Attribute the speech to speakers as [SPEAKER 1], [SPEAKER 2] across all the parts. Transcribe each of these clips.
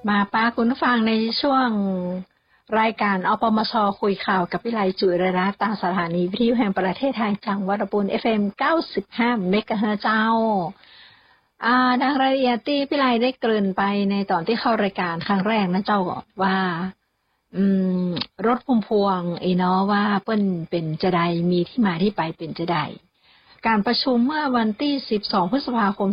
[SPEAKER 1] มาป้าคุณฟังในช่วงรายการอปมช.คุยข่าวกับวิไลจุยรัตน์ตามสถานีวิทยุแห่งประเทศไทยจังหวัดอุบล FM 95 เมกะเฮิรตซ์เจ้าดังรายละเอียดที่วิไลได้เกริ่นไปในตอนที่เข้ารายการครั้งแรกนะเจ้าว่ารถพุ่มพวงเนาะว่าเปิ้นเป็นจะใดมีที่มาที่ไปเป็นจะใดการประชุมเมื่อวันที่12พฤษภาคม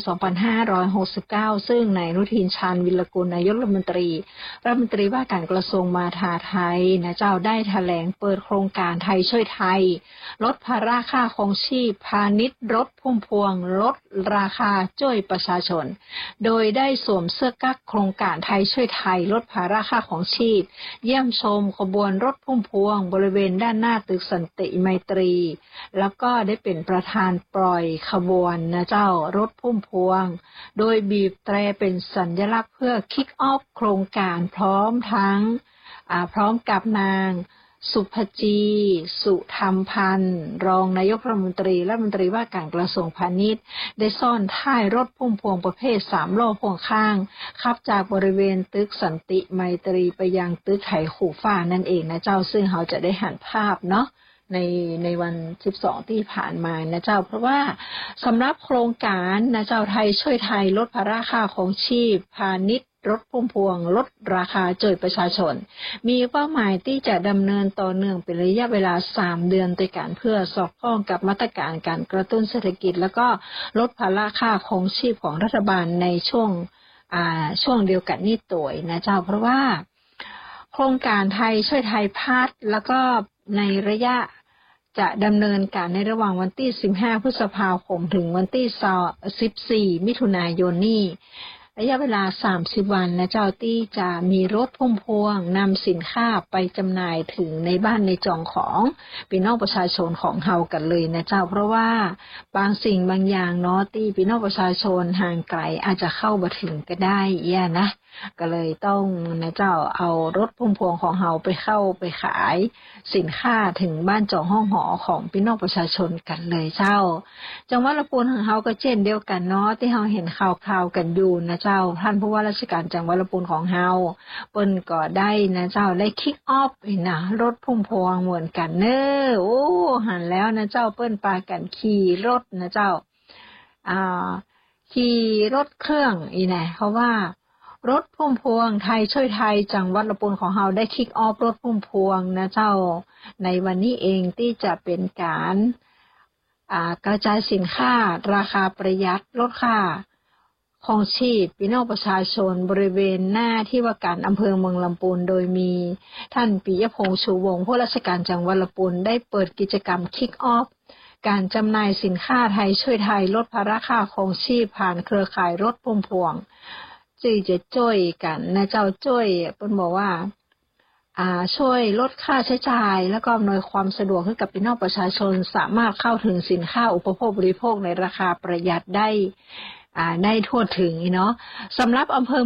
[SPEAKER 1] 2569ซึ่งนายอนุทินชาญวิรกูลนายกรัฐมนตรีว่าการกระทรวงมหาดไทยนะเจ้าได้แถลงเปิดโครงการไทยช่วยไทยลดภาระค่าครองชีพพาณิชย์รถพุ่มพวงลดราคาช่วยประชาชนโดยได้สวมเสื้อกั๊กโครงการไทยช่วยไทยลดภาระค่าของชีพเยี่ยมชมขบวนรถพุ่มพวงบริเวณด้านหน้าตึกสันติไมตรีแล้วก็ได้เป็นประธานปล่อยขบวนนะเจ้ารถพุ่มพวงโดยบีบแตรเป็นสัญลักษณ์เพื่อคิกออฟโครงการพร้อมกับนางสุภจีสุธรรมพันธ์รองนายกรัฐมนตรีว่าการกระทรวงพาณิชย์ได้ซ่อนท้ายรถพุ่มพวงประเภท3ล้อพ่วงข้างขับจากบริเวณตึกสันติไมตรีไปยังตึกไถขู่ฟ้านั่นเองนะเจ้าซึ่งเราจะได้เห็นภาพเนาะในวัน12ที่ผ่านมานะเจ้าเพราะว่าสำหรับโครงการนะเจ้าไทยช่วยไทยลดภาระค่าของชีพพาณิชย์รถพุ่มพวงลดราคาช่วยประชาชนมีเป้าหมายที่จะดำเนินต่อเนื่องเป็นระยะเวลา3เดือนด้วยกันเพื่อสอดคล้องกับมาตรการการกระตุ้นเศรษฐกิจแล้วก็ลดภาระค่าของชีพของรัฐบาลในช่วงเดียวกันนี่ตัวนะเจ้าเพราะว่าโครงการไทยช่วยไทยพาดแล้วก็ในระยะจะดำเนินการในระหว่างวันที่15พฤษภาคมถึงวันที่14มิถุนายนนี้ระยะเวลา30วันนะเจ้าที่จะมีรถพุ่มพวงนำสินค้าไปจำหน่ายถึงในบ้านในจองของพี่น้องประชาชนของเฮากันเลยนะเจ้าเพราะว่าบางสิ่งบางอย่างเนาะที่พี่น้องประชาชนห่างไกลอาจจะเข้ามาถึงก็ได้นะก็เลยต้องนะเจ้าเอารถพุ่มพวงของเฮาไปขายสินค้าถึงบ้านจองห้องหอของพี่น้องประชาชนกันเลยเจ้าจังหวัดลำพูนของเฮาก็เช่นเดียวกันเนาะที่เฮาเห็นข่าวกันอยู่นะเจ้าท่านผู้ว่าราชการจังหวัดลำพูนของเฮาเปิ้นก็ได้นะเจ้าได้คิกออฟนะรถพุ่มพวงเหมือนกันเน้อโอ้หันแล้วนะเจ้าเปิ้นปากันขี่รถนะเจ้าขี่รถเครื่องเพราะว่ารถพุ่มพวงไทยช่วยไทยจังหวัดลำพูนของเฮาได้คิกออฟรถพุ่มพวงนะเจ้าในวันนี้เองที่จะเป็นการกระจายสินค้าราคาประหยัดลดค่าครองชีพพี่น้องประชาชนบริเวณหน้าที่ว่าการอำเภอเมืองลำพูนโดยมีท่านปิยพงษ์ชูวงศ์ผู้ราชการจังหวัดลำพูนได้เปิดกิจกรรมคิกออฟการจำหน่ายสินค้าไทยช่วยไทยลดภาระค่าครองชีพผ่านเครือข่ายรถพุ่มพวงจีจะช่วยกันนะเจ้าช่วยเปิ้นบอกว่าช่วยลดค่าใช้จ่ายแล้วก็อำนวยความสะดวกให้กับพี่น้องประชาชนสามารถเข้าถึงสินค้าอุปโภคบริโภคในราคาประหยัดได้ทั่วถึงเนาะสำหรับอำเภอ